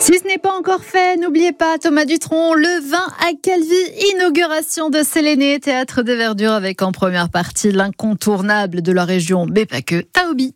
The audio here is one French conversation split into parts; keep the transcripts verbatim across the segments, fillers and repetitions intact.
Si ce n'est pas encore fait, n'oubliez pas Thomas Dutronc, le vingt à Calvi, inauguration de Séléné, théâtre de verdure avec en première partie l'incontournable de la région, mais pas que, Taobi.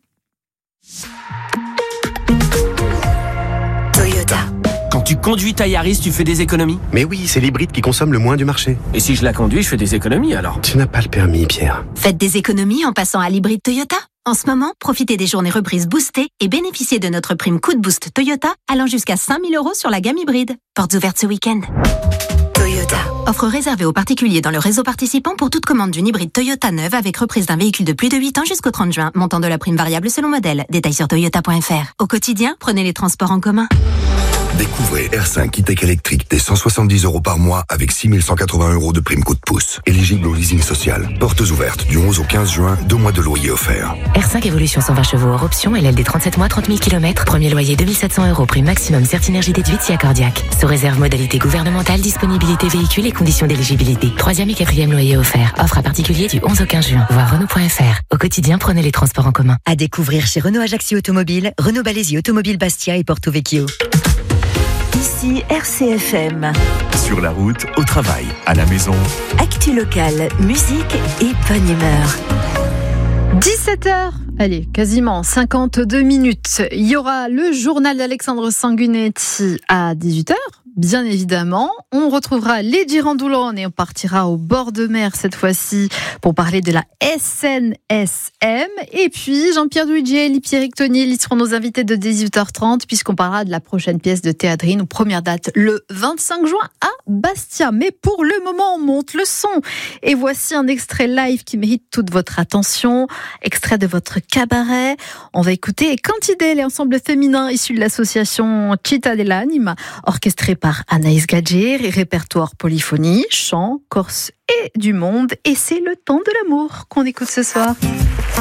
Toyota. Quand tu conduis ta Yaris, tu fais des économies ? Mais oui, c'est l'hybride qui consomme le moins du marché. Et si je la conduis, je fais des économies alors ? Tu n'as pas le permis, Pierre. Faites des économies en passant à l'hybride Toyota. En ce moment, profitez des journées reprises boostées et bénéficiez de notre prime coup de boost Toyota allant jusqu'à cinq mille euros sur la gamme hybride. Portes ouvertes ce week-end. Toyota. Offre réservée aux particuliers dans le réseau participant pour toute commande d'une hybride Toyota neuve avec reprise d'un véhicule de plus de huit ans jusqu'au trente juin. Montant de la prime variable selon modèle. Détails sur toyota point f r. Au quotidien, prenez les transports en commun. Découvrez R cinq E-Tech électrique dès cent soixante-dix euros par mois avec six mille cent quatre-vingts euros de prime coup de pouce. Éligible au leasing social. Portes ouvertes du onze au quinze juin, deux mois de loyer offerts. R cinq Evolution cent vingt chevaux hors option, L L D trente-sept mois, trente mille kilomètres. Premier loyer deux mille sept cents euros, prime maximum Certinergie déduite si accordiaque. Sous réserve modalité gouvernementale, disponibilité véhicule et conditions d'éligibilité. Troisième et quatrième loyer offert. Offre à particulier du onze au quinze juin. Voir Renault point f r. Au quotidien, prenez les transports en commun. À découvrir chez Renault Ajaccio Automobile, Renault Balesi Automobile Bastia et Porto Vecchio. Ici R C F M. Sur la route, au travail, à la maison. Actu locale, musique et bonne humeur. dix-sept heures, allez, quasiment cinquante-deux minutes. Il y aura le journal d'Alexandre Sanguinetti à dix-huit heures. Bien évidemment, on retrouvera les Girandoulan et on partira au bord de mer cette fois-ci pour parler de la S N S M. Et puis Jean-Pierre Douidier, Pierrick Toniel, ils seront nos invités de dix-huit heures trente puisqu'on parlera de la prochaine pièce de Théâtrine, ou première date le vingt-cinq juin à Bastia. Mais pour le moment, on monte le son. Et voici un extrait live qui mérite toute votre attention. Extrait de votre cabaret. On va écouter Cantidé, l'ensemble féminin issu de l'association Città dell'Anima, orchestré par Anaïs Gadger, et répertoire polyphonie, chant, corse et du monde. Et c'est le temps de l'amour qu'on écoute ce soir.